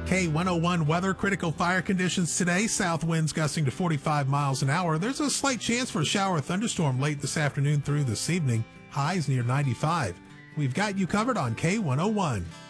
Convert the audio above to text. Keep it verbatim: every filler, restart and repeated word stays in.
K one oh one weather, critical fire conditions today. South winds gusting to forty-five miles an hour. There's a slight chance for a shower or thunderstorm late this afternoon through this evening. Highs near ninety-five. We've got you covered on K one oh one.